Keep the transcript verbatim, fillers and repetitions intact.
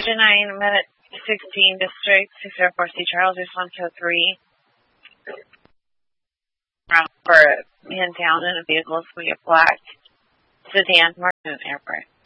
nine, Med sixteen, District six oh four C, Charles, response to three. For a man down in a vehicle, we get black sedan, Martin Airport.